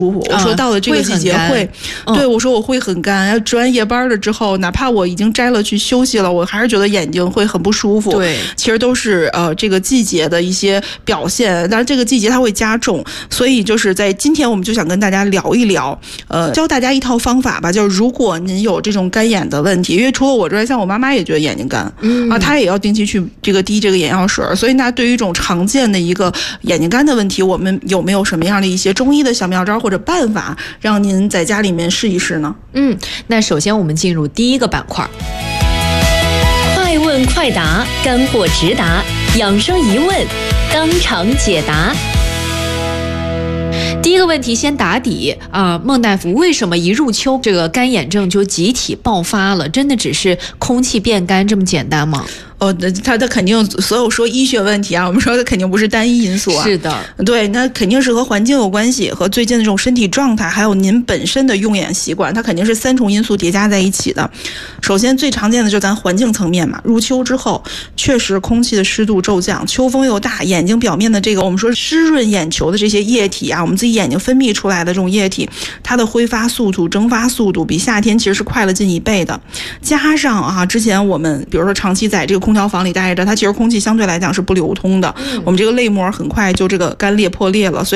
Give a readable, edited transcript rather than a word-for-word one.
我说到了这个季节会，对，我说我会很干。值完夜班了之后，哪怕我已经摘了去休息了，我还是觉得眼睛会很不舒服。 对， 其实都是这个季节的一些表现，但是这个季节它会加重，所以就是在今天我们就想跟大家聊一聊，教大家一套方法吧，就是如果您有这种干眼的问题，因为除了我之外，像我妈妈也觉得眼睛干，她也要定期去滴这个眼药水，所以那对于一种常见的一个眼睛干的问题，我们有没有什么样的一些中医的小妙招或者办法，让您在家里面试一试呢？ 那首先我们进入第一个板块， 快问快答，干货直达，养生疑问当场解答。 第一个问题先打底孟大夫，为什么一入秋这个干眼症就集体爆发了？真的只是空气变干这么简单吗？ 它肯定所有说医学问题啊，我们说它肯定不是单一因素啊。 是的， 对，那肯定是和环境有关系，和最近的这种身体状态，还有您本身的用眼习惯，它肯定是3重因素叠加在一起的。首先最常见的就是咱环境层面嘛，入秋之后，确实空气的湿度骤降，秋风又大，眼睛表面的这个我们说湿润眼球的这些液体啊，我们自己眼睛分泌出来的这种液体，它的挥发速度、蒸发速度比夏天其实是快了近1倍的。加上之前我们比如说长期在这个空调房里待着，它其实空气相对来讲是不流通的，我们这个泪膜很快就这个干裂破裂了，所以